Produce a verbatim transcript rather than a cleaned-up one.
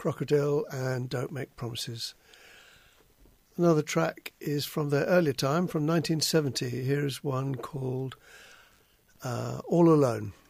Crocodile and Don't Make Promises. Another track is from their earlier time, from nineteen seventy. Here is one called uh, All Alone.